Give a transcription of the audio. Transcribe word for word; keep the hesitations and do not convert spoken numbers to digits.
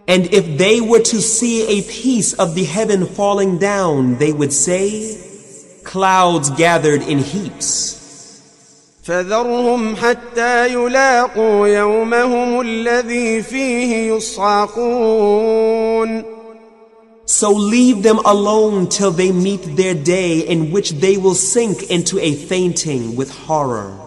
And if they were to see a piece of the heaven falling down, they would say, clouds gathered in heaps. فذرهم حتى يلاقوا يومهم الذي فيه يصعقون. So leave them alone till they meet their day in which they will sink into a fainting with horror.